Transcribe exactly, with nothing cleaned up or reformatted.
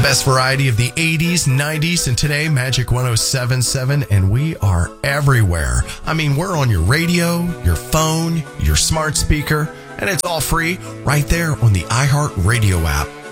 best variety of the eighties, nineties, and today, Magic one oh seven point seven, and we are everywhere. I mean, we're on your radio, your phone, your smart speaker, and it's all free right there on the iHeartRadio app.